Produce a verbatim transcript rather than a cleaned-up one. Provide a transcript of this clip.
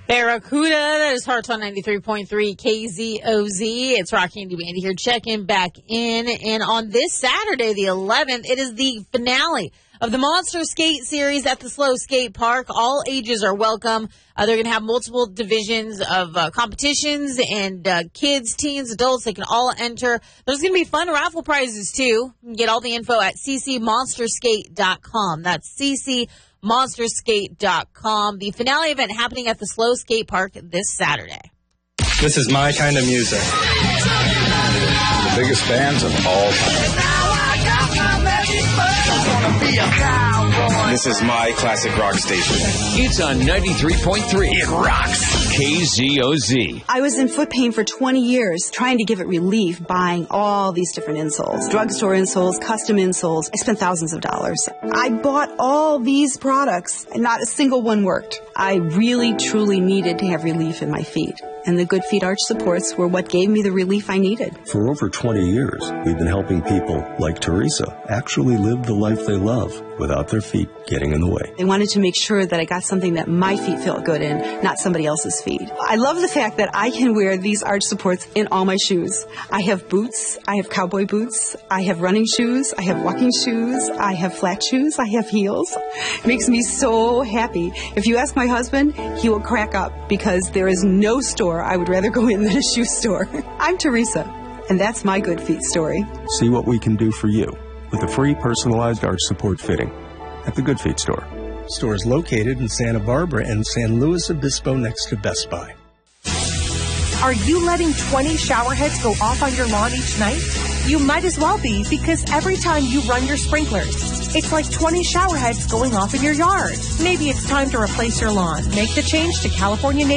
Barracuda, that is Hearts on ninety-three point three K Z O Z. It's Rocky and Mandy here, checking back in. And on this Saturday, the eleventh, it is the finale of the Monster Skate Series at the Slow Skate Park. All ages are welcome. Uh, they're going to have multiple divisions of uh, competitions, and uh, kids, teens, adults, they can all enter. There's going to be fun raffle prizes, too. You can get all the info at c c monster skate dot com. That's c c monster skate dot com. The finale event happening at the Slow Skate Park this Saturday. This is my kind of music. The biggest bands of all time. This is my classic rock station. It's on ninety-three point three. It rocks. K Z O Z. I was in foot pain for twenty years, trying to give it relief, buying all these different insoles. Drugstore insoles, custom insoles. I spent thousands of dollars. I bought all these products, and not a single one worked. I really, truly needed to have relief in my feet. And the Good Feet arch supports were what gave me the relief I needed. For over twenty years, we've been helping people like Teresa actually live the life they love without their feet getting in the way. I wanted to make sure that I got something that my feet felt good in, not somebody else's feet. I love the fact that I can wear these arch supports in all my shoes. I have boots, I have cowboy boots, I have running shoes, I have walking shoes, I have flat shoes, I have heels. It makes me so happy. If you ask my husband, he will crack up because there is no store I would rather go in than a shoe store. I'm Teresa, and that's my Good Feet story. See what we can do for you with a free personalized arch support fitting at the Good Feet store. Store is located in Santa Barbara and San Luis Obispo next to Best Buy. Are you letting twenty shower heads go off on your lawn each night? You might as well be, because every time you run your sprinklers, it's like twenty shower heads going off in your yard. Maybe it's time to replace your lawn. Make the change to California